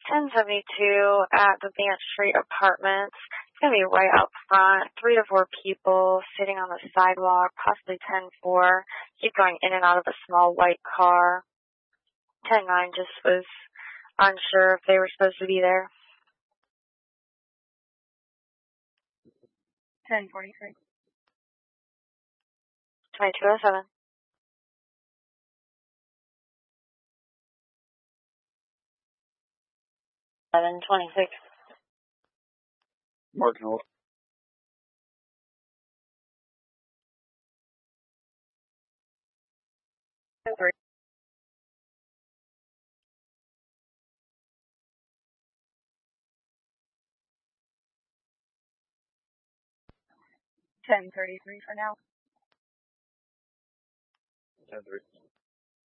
1072 at the Vance Street Apartments. It's going to be right out front. 3 to 4 people sitting on the sidewalk, possibly 10-4. Keep going in and out of a small white car. 10-9 just was unsure if they were supposed to be there. 1043. 2207. Seven 26. Marking off. Three. 1033 for now. 10-3.